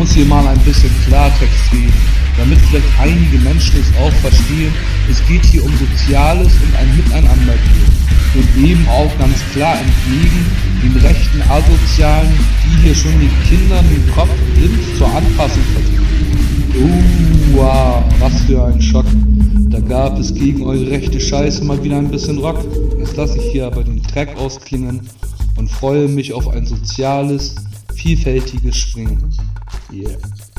uns hier mal ein bisschen Klartext reden, damit vielleicht einige Menschen es auch verstehen. Es geht hier um Soziales und ein Miteinander hier. Und eben auch ganz klar entgegen den rechten Asozialen, die hier schon den Kindern den Kopf blind zur Anpassung versuchen. Wow, was für ein Schock. Da gab es gegen eure rechte Scheiße mal wieder ein bisschen Rock. Jetzt lasse ich hier aber den Track ausklingen und freue mich auf ein soziales, vielfältiges Springen. Yeah.